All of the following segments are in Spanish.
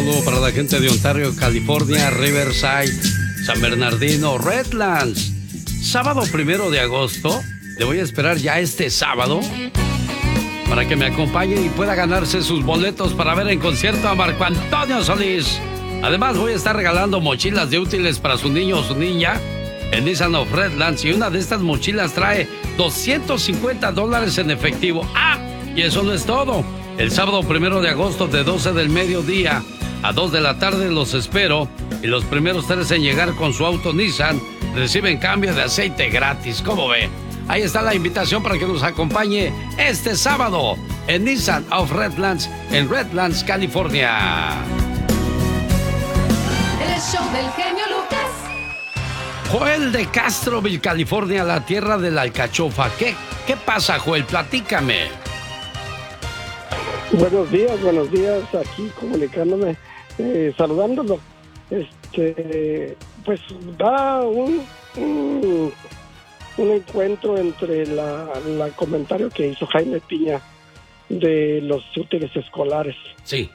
saludo para la gente de Ontario, California, Riverside, San Bernardino, Redlands. Sábado 1 de agosto, le voy a esperar ya este sábado para que me acompañe y pueda ganarse sus boletos para ver en concierto a Marco Antonio Solís. Además, voy a estar regalando mochilas de útiles para su niño o su niña en Nissan of Redlands, y una de estas mochilas trae $250 en efectivo. ¡Ah! Y eso no es todo. El sábado 1 de agosto, de 12 del mediodía a 2 de la tarde, los espero, y los primeros 3 en llegar con su auto Nissan reciben cambio de aceite gratis. ¿Cómo ve? Ahí está la invitación para que nos acompañe este sábado en Nissan of Redlands, en Redlands, California. El show del genio Lucas. Joel de Castroville, California, la tierra de la alcachofa. ¿Qué pasa, Joel? Platícame. Buenos días, aquí comunicándome, saludándolo. Pues da un encuentro entre la comentario que hizo Jaime Piña de los útiles escolares. Sí.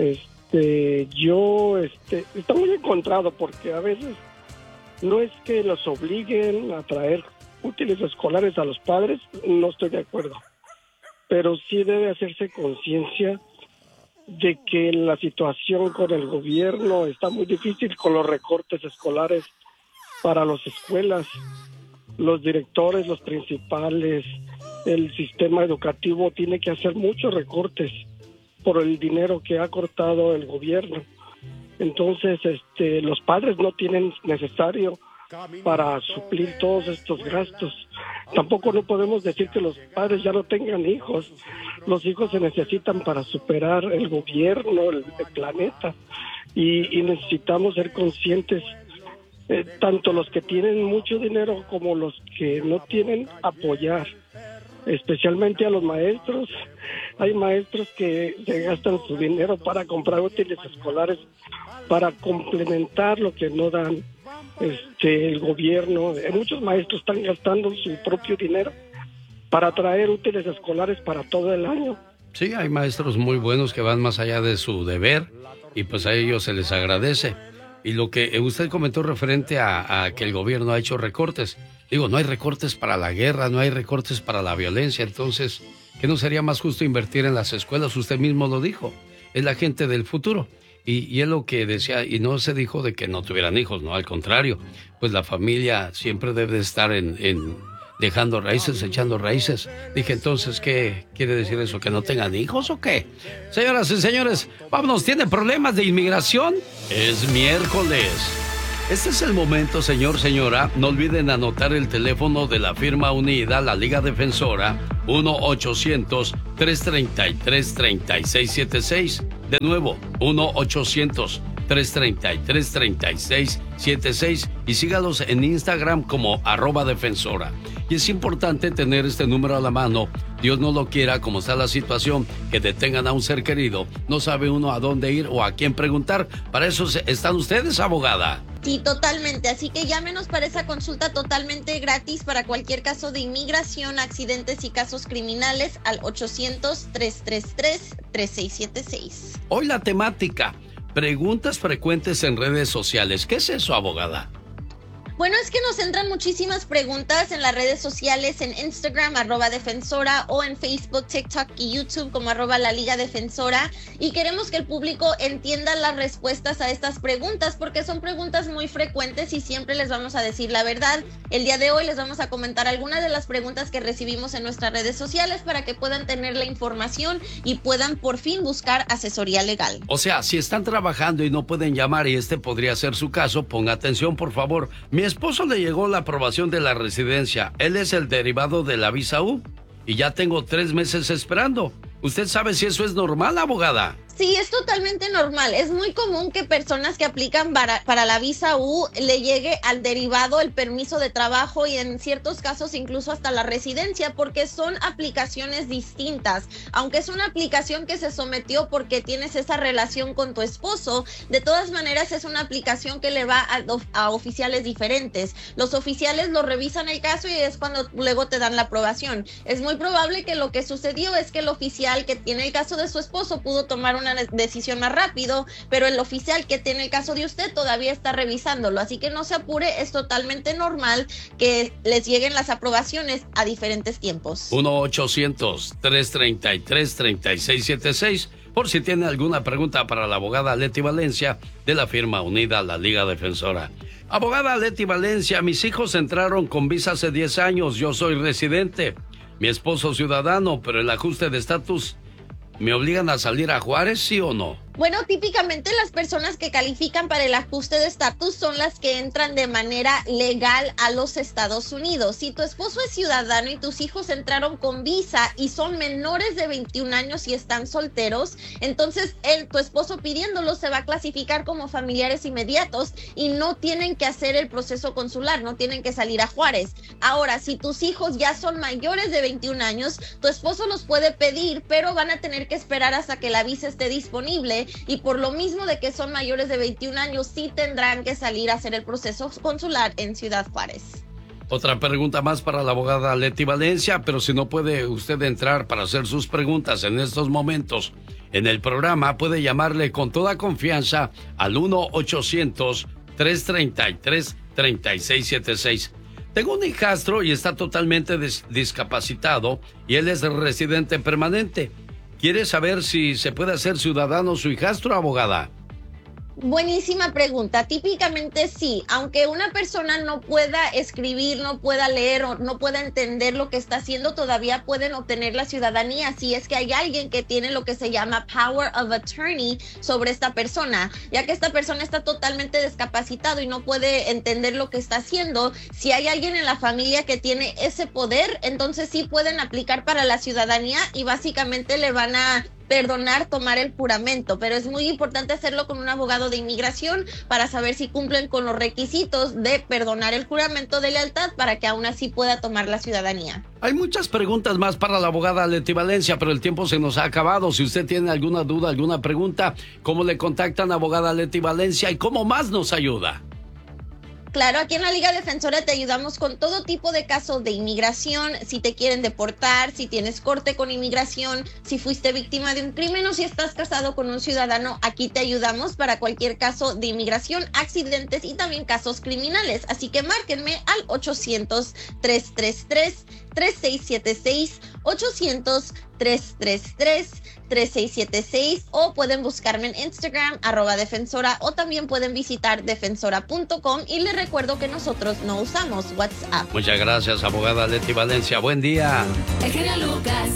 Yo está muy encontrado, porque a veces no es que los obliguen a traer útiles escolares a los padres, no estoy de acuerdo, pero sí debe hacerse conciencia de que la situación con el gobierno está muy difícil, con los recortes escolares para las escuelas. Los directores, los principales, el sistema educativo tiene que hacer muchos recortes por el dinero que ha cortado el gobierno. Entonces, los padres no tienen necesario para suplir todos estos gastos. Tampoco no podemos decir que los padres ya no tengan hijos. Los hijos se necesitan para superar el gobierno, el planeta, y necesitamos ser conscientes, tanto los que tienen mucho dinero como los que no tienen, apoyar, especialmente a los maestros. Hay maestros que se gastan su dinero para comprar útiles escolares, para complementar lo que no dan el gobierno. Muchos maestros están gastando su propio dinero para traer útiles escolares para todo el año. Sí, hay maestros muy buenos que van más allá de su deber, y pues a ellos se les agradece. Y lo que usted comentó referente a que el gobierno ha hecho recortes, digo, no hay recortes para la guerra, no hay recortes para la violencia. Entonces, ¿qué no sería más justo invertir en las escuelas? Usted mismo lo dijo, es la gente del futuro. Y es lo que decía, y no se dijo de que no tuvieran hijos, no, al contrario, pues la familia siempre debe estar en dejando raíces, echando raíces. Dije, entonces, ¿qué quiere decir eso? ¿Que no tengan hijos o qué? Señoras y señores, vámonos, ¿tiene problemas de inmigración? Es miércoles. Este es el momento, señor, señora. No olviden anotar el teléfono de la firma unida, la Liga Defensora, 1-800-333-3676. De nuevo, 1-800-333-3676. Y sígalos en Instagram como @defensora. Y es importante tener este número a la mano. Dios no lo quiera, como está la situación, que detengan a un ser querido. No sabe uno a dónde ir o a quién preguntar. Para eso están ustedes, abogada. Sí, totalmente. Así que llámenos para esa consulta totalmente gratis para cualquier caso de inmigración, accidentes y casos criminales al 800-333-3676. Hoy la temática, preguntas frecuentes en redes sociales. ¿Qué es eso, abogada? Bueno, es que nos entran muchísimas preguntas en las redes sociales, en Instagram, @defensora, o en Facebook, TikTok y YouTube como @la Liga Defensora. Y queremos que el público entienda las respuestas a estas preguntas, porque son preguntas muy frecuentes y siempre les vamos a decir la verdad. El día de hoy les vamos a comentar algunas de las preguntas que recibimos en nuestras redes sociales para que puedan tener la información y puedan por fin buscar asesoría legal. O sea, si están trabajando y no pueden llamar, y este podría ser su caso, ponga atención, por favor. Mi esposo le llegó la aprobación de la residencia. Él es el derivado de la visa U y ya tengo 3 meses esperando. ¿Usted sabe si eso es normal, abogada? Sí, es totalmente normal. Es muy común que personas que aplican para la visa U le llegue al derivado el permiso de trabajo y en ciertos casos incluso hasta la residencia, porque son aplicaciones distintas. Aunque es una aplicación que se sometió porque tienes esa relación con tu esposo, de todas maneras es una aplicación que le va a oficiales diferentes. Los oficiales lo revisan el caso y es cuando luego te dan la aprobación. Es muy probable que lo que sucedió es que el oficial que tiene el caso de su esposo pudo tomar una una decisión más rápido, pero el oficial que tiene el caso de usted todavía está revisándolo, así que no se apure, es totalmente normal que les lleguen las aprobaciones a diferentes tiempos. 1-800-333-3676 por si tiene alguna pregunta para la abogada Leti Valencia de la firma unida La Liga Defensora. Abogada Leti Valencia, mis hijos entraron con visa hace 10 años, yo soy residente, mi esposo ciudadano, pero el ajuste de estatus, ¿me obligan a salir a Juárez, sí o no? Bueno, típicamente las personas que califican para el ajuste de estatus son las que entran de manera legal a los Estados Unidos. Si tu esposo es ciudadano y tus hijos entraron con visa y son menores de 21 años y están solteros, entonces tu esposo pidiéndolo se va a clasificar como familiares inmediatos y no tienen que hacer el proceso consular, no tienen que salir a Juárez. Ahora, si tus hijos ya son mayores de 21 años, tu esposo los puede pedir, pero van a tener que esperar hasta que la visa esté disponible. Y por lo mismo de que son mayores de 21 años, sí tendrán que salir a hacer el proceso consular en Ciudad Juárez. Otra pregunta más para la abogada Leti Valencia, pero si no puede usted entrar para hacer sus preguntas en estos momentos en el programa, puede llamarle con toda confianza al 1-800-333-3676. Tengo un hijastro y está totalmente discapacitado y él es residente permanente. ¿Quiere saber si se puede hacer ciudadano su hijastro, abogada? Buenísima pregunta. Típicamente sí, aunque una persona no pueda escribir, no pueda leer o no pueda entender lo que está haciendo, todavía pueden obtener la ciudadanía si es que hay alguien que tiene lo que se llama Power of Attorney sobre esta persona, ya que esta persona está totalmente discapacitado y no puede entender lo que está haciendo. Si hay alguien en la familia que tiene ese poder, entonces sí pueden aplicar para la ciudadanía y básicamente le van a perdonar tomar el juramento, pero es muy importante hacerlo con un abogado de inmigración para saber si cumplen con los requisitos de perdonar el juramento de lealtad para que aún así pueda tomar la ciudadanía. Hay muchas preguntas más para la abogada Leti Valencia, pero el tiempo se nos ha acabado. Si usted tiene alguna duda, alguna pregunta, ¿cómo le contactan, abogada Leti Valencia, y cómo más nos ayuda? Claro, aquí en la Liga Defensora te ayudamos con todo tipo de casos de inmigración, si te quieren deportar, si tienes corte con inmigración, si fuiste víctima de un crimen o si estás casado con un ciudadano, aquí te ayudamos para cualquier caso de inmigración, accidentes y también casos criminales. Así que márquenme al 800-333-3676, 800-333-3676 o pueden buscarme en Instagram @defensora o también pueden visitar defensora.com y les recuerdo que nosotros no usamos WhatsApp. Muchas gracias, abogada Leti Valencia. Buen día. El genio Lucas.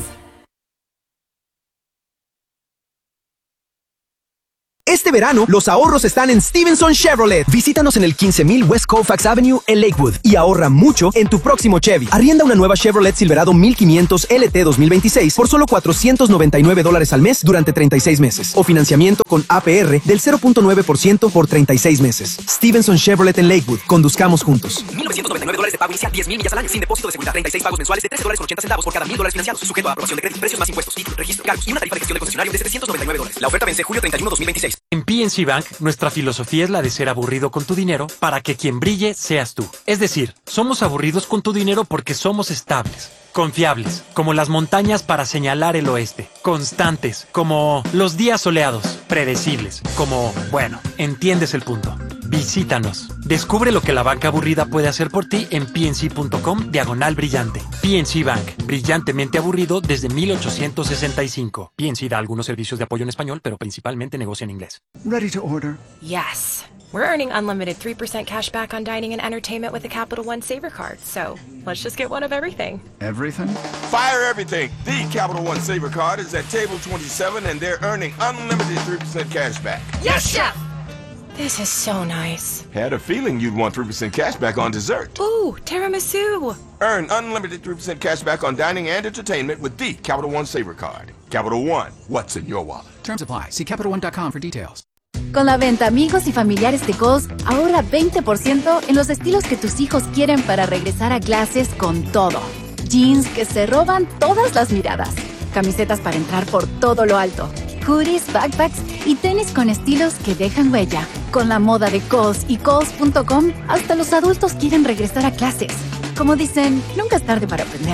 Este verano, los ahorros están en Stevenson Chevrolet. Visítanos en el 15000 West Colfax Avenue en Lakewood y ahorra mucho en tu próximo Chevy. Arrienda una nueva Chevrolet Silverado 1500 LT 2026 por solo $499 al mes durante 36 meses. O financiamiento con APR del 0.9% por 36 meses. Stevenson Chevrolet en Lakewood. Conduzcamos juntos. $1,999 de pago inicial, 10,000 millas al año, sin depósito de seguridad, 36 pagos mensuales de $13.80 por cada $1,000 financiados. Sujeto a aprobación de crédito, precios más impuestos, título, registro, cargos y una tarifa de gestión de concesionario de $799. La oferta vence julio 31, 2026. En PNC Bank, nuestra filosofía es la de ser aburrido con tu dinero para que quien brille seas tú. Es decir, somos aburridos con tu dinero porque somos estables, confiables, como las montañas para señalar el oeste, constantes, como los días soleados, predecibles, como, bueno, entiendes el punto. Visítanos. Descubre lo que la banca aburrida puede hacer por ti en pnc.com/brillante. PNC Bank, brillantemente aburrido desde 1865. PNC da algunos servicios de apoyo en español, pero principalmente negocia en inglés. Ready to order? Yes. We're earning unlimited 3% cash back on dining and entertainment with the Capital One Saver Card. So, let's just get one of everything. Everything? Fire everything. The Capital One Saver Card is at table 27 and they're earning unlimited 3% cash back. Yes, Chef! This is so nice. Had a feeling you'd want 3% cash back on dessert. Ooh, tiramisu. Earn unlimited 3% cash back on dining and entertainment with the Capital One Saver Card. Capital One, what's in your wallet? Terms apply. See CapitalOne.com for details. Con la venta Amigos y Familiares de Kohl's, ahorra 20% en los estilos que tus hijos quieren para regresar a clases con todo. Jeans que se roban todas las miradas. Camisetas para entrar por todo lo alto. Hoodies, backpacks y tenis con estilos que dejan huella. Con la moda de Kohl's y Kohls.com, hasta los adultos quieren regresar a clases. Como dicen, nunca es tarde para aprender.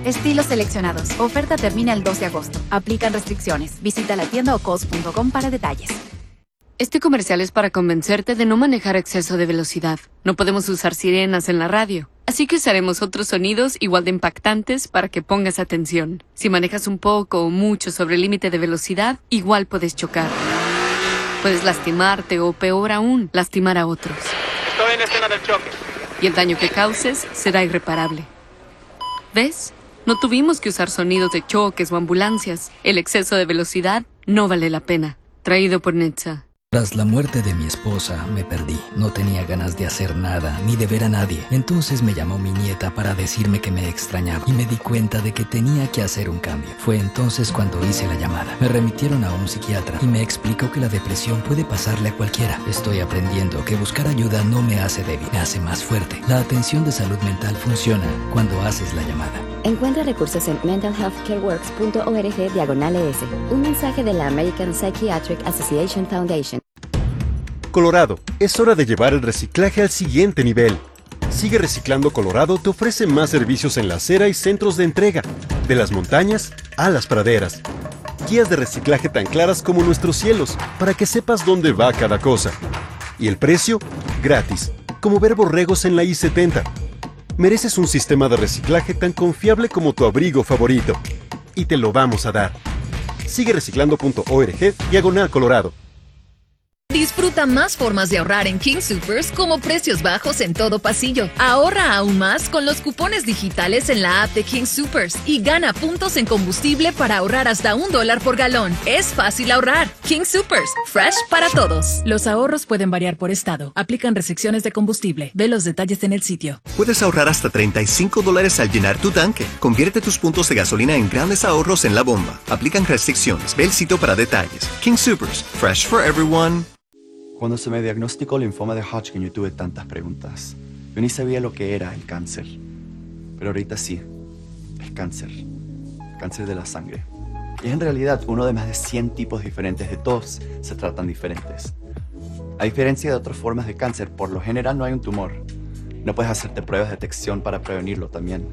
Estilos seleccionados. Oferta termina el 2 de agosto. Aplican restricciones. Visita la tienda o cos.com para detalles. Este comercial es para convencerte de no manejar a exceso de velocidad. No podemos usar sirenas en la radio, así que usaremos otros sonidos igual de impactantes para que pongas atención. Si manejas un poco o mucho sobre el límite de velocidad, igual puedes chocar. Puedes lastimarte o, peor aún, lastimar a otros. Estoy en escena del choque. Y el daño que causes será irreparable. ¿Ves? No tuvimos que usar sonidos de choques o ambulancias. El exceso de velocidad no vale la pena. Traído por NHTSA. Tras la muerte de mi esposa, me perdí. No tenía ganas de hacer nada, ni de ver a nadie. Entonces me llamó mi nieta para decirme que me extrañaba y me di cuenta de que tenía que hacer un cambio. Fue entonces cuando hice la llamada. Me remitieron a un psiquiatra y me explicó que la depresión puede pasarle a cualquiera. Estoy aprendiendo que buscar ayuda no me hace débil, me hace más fuerte. La atención de salud mental funciona cuando haces la llamada. Encuentra recursos en mentalhealthcareworks.org/ES. Un mensaje de la American Psychiatric Association Foundation. Colorado, es hora de llevar el reciclaje al siguiente nivel. Sigue Reciclando Colorado te ofrece más servicios en la acera y centros de entrega, de las montañas a las praderas. Guías de reciclaje tan claras como nuestros cielos, para que sepas dónde va cada cosa. Y el precio, gratis, como ver borregos en la I-70. Mereces un sistema de reciclaje tan confiable como tu abrigo favorito. Y te lo vamos a dar. Sigue reciclando.org/Colorado. Disfruta más formas de ahorrar en King Soopers como precios bajos en todo pasillo. Ahorra aún más con los cupones digitales en la app de King Soopers y gana puntos en combustible para ahorrar hasta $1 por galón. Es fácil ahorrar. King Soopers, fresh para todos. Los ahorros pueden variar por estado. Aplican restricciones de combustible. Ve los detalles en el sitio. Puedes ahorrar hasta $35 al llenar tu tanque. Convierte tus puntos de gasolina en grandes ahorros en la bomba. Aplican restricciones. Ve el sitio para detalles. King Soopers, fresh for everyone. Cuando se me diagnosticó linfoma de Hodgkin, yo tuve tantas preguntas. Yo ni sabía lo que era el cáncer. Pero ahorita sí, es cáncer. Cáncer de la sangre. Y es en realidad uno de más de 100 tipos diferentes. De todos se tratan diferentes. A diferencia de otras formas de cáncer, por lo general no hay un tumor. No puedes hacerte pruebas de detección para prevenirlo también.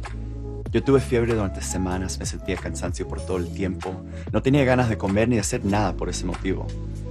Yo tuve fiebre durante semanas, me sentía cansancio por todo el tiempo. No tenía ganas de comer ni de hacer nada por ese motivo.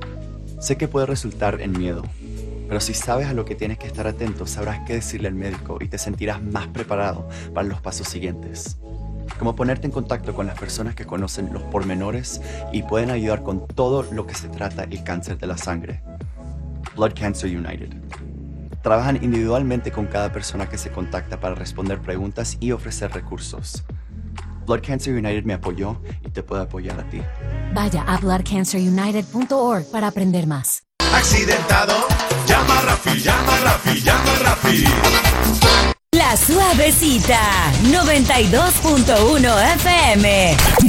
Sé que puede resultar en miedo, pero si sabes a lo que tienes que estar atento, sabrás qué decirle al médico y te sentirás más preparado para los pasos siguientes. Como ponerte en contacto con las personas que conocen los pormenores y pueden ayudar con todo lo que se trata el cáncer de la sangre. Blood Cancer United. Trabajan individualmente con cada persona que se contacta para responder preguntas y ofrecer recursos. Blood Cancer United me apoyó y te puede apoyar a ti. Vaya a bloodcancerunited.org para aprender más. ¿Accidentado? Llama a Rafi, llama a Rafi, llama a Rafi. La Suavecita, 92.1 FM.